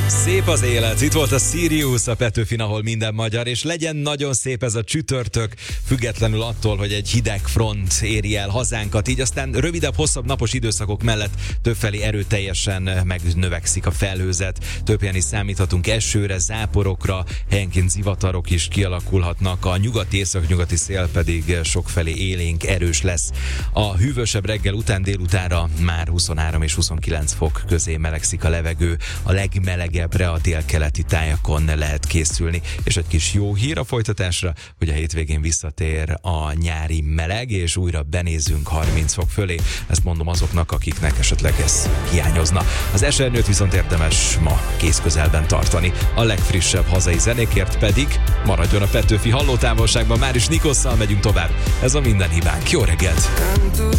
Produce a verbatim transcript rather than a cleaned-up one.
Szép az élet, itt volt a Sirius, a Petőfin, ahol minden magyar, és legyen nagyon szép ez a csütörtök, függetlenül attól, hogy egy hideg front éri el hazánkat, így aztán rövidebb, hosszabb napos időszakok mellett többfelé erőteljesen megnövekszik a felhőzet, több helyen is számíthatunk esőre, záporokra, helyenként zivatarok is kialakulhatnak, a nyugati-északnyugati szél pedig sokfelé élénk, erős lesz. A hűvösebb reggel után délutánra már huszonhárom és huszonkilenc fok közé melegszik a levegő, a legmelegebbre a délkeleti tájakon lehet készülni. És egy kis jó hír a folytatásra, hogy a hétvégén visszatér a nyári meleg, és újra benézzünk harminc fok fölé. Ezt mondom azoknak, akiknek esetleg ez hiányozna. Az esernyőt viszont érdemes ma kézközelben tartani. A legfrissebb hazai zenékért pedig maradjon a Petőfi hallótávolságban. Már is Nikosszal megyünk tovább. Ez a Minden hibánk. Jó reggelt!